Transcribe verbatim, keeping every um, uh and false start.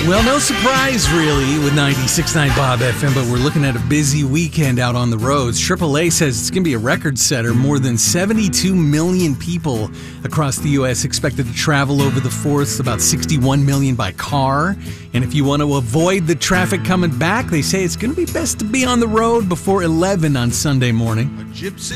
Well, no surprise, really, with ninety-six point nine Bob F M, but we're looking at a busy weekend out on the roads. triple A says it's going to be a record setter. More than seventy-two million people across the U S expected to travel over the fourth, about sixty-one million by car. And if you want to avoid the traffic coming back, they say it's going to be best to be on the road before eleven on Sunday morning.